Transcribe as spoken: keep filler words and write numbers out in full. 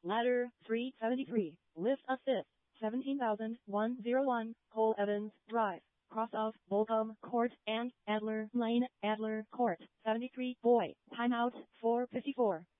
Ladder three seventy-three. Lift assist. seventeen thousand one hundred one. Cole Evans Drive. Cross of Bolcom Court and Adler Lane, Adler Court. seventy-three. Boy. Timeout four fifty-four.